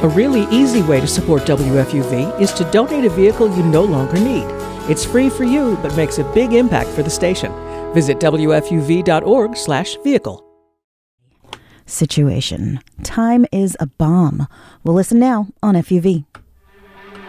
A really easy way to support WFUV is to donate a vehicle you no longer need. It's free for you, but makes a big impact for the station. Visit WFUV.org/vehicle. Situation. Time is a bomb. We'll listen now on FUV.